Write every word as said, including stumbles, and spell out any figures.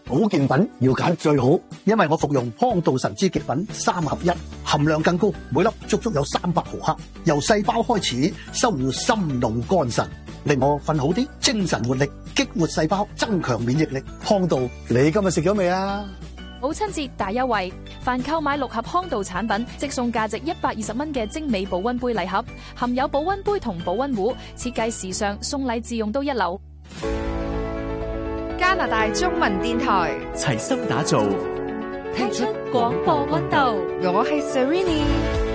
保健品要揀最好，因為我服用康道神之極品三合一，含量更高，每粒足足有三百毫克，由細胞開始修護心腦肝腎，令我瞓好啲，精神活力，激活細胞，增強免疫力。康道，你今日食咗未啊？ 母親節大優惠，凡購買六盒康道產品，即送價值一百二十蚊嘅精美保溫杯禮盒，含有保溫杯同保溫壺，設計時尚，送禮自用都一流。 加拿大中文電台齊心打造， 聽出廣播溫度。 我係 Serrini。